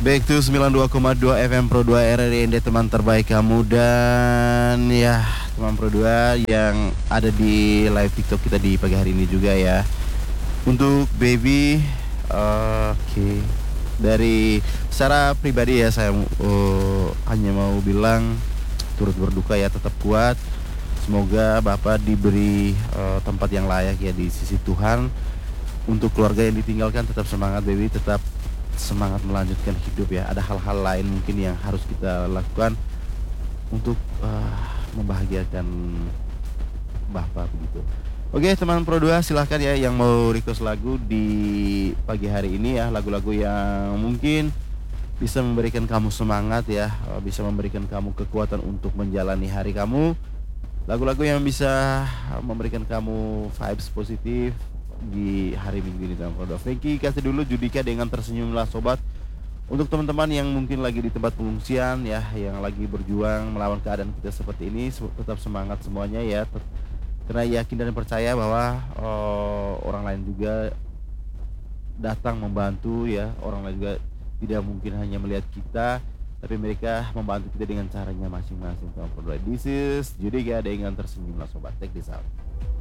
Back to 92,2 FM Pro 2 RRIND, teman terbaik kamu. Dan ya teman Pro 2 yang ada di live TikTok kita di pagi hari ini juga ya. Untuk baby, oke. Dari secara pribadi ya saya hanya mau bilang turut berduka ya, tetap kuat. Semoga Bapak diberi tempat yang layak ya di sisi Tuhan. Untuk keluarga yang ditinggalkan tetap semangat baby, tetap semangat melanjutkan hidup ya. Ada hal-hal lain mungkin yang harus kita lakukan untuk membahagiakan Bapak begitu. Oke teman Pro 2, silahkan ya yang mau request lagu di pagi hari ini ya. Lagu-lagu yang mungkin bisa memberikan kamu semangat ya, bisa memberikan kamu kekuatan untuk menjalani hari kamu. Lagu-lagu yang bisa memberikan kamu vibes positif di hari Minggu ini dalam Pro 2. Frankie kasih dulu Judika dengan Tersenyumlah Sobat. Untuk teman-teman yang mungkin lagi di tempat pengungsian ya, yang lagi berjuang melawan keadaan kita seperti ini, tetap semangat semuanya ya. Karena yakin dan percaya bahwa orang lain juga datang membantu ya. Orang lain juga tidak mungkin hanya melihat kita, tapi mereka membantu kita dengan caranya masing-masing. This is Judika dengan Tersenyumlah Sobat. Take this out.